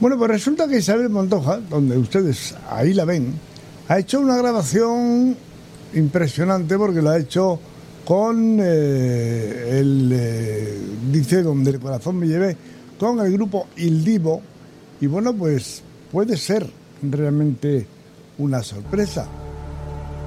Bueno, pues resulta que Isabel Pantoja, donde ustedes ahí la ven, ha hecho una grabación impresionante porque la ha hecho con dice Donde el corazón me lleve, con el grupo Il Divo. Y bueno, pues puede ser realmente una sorpresa.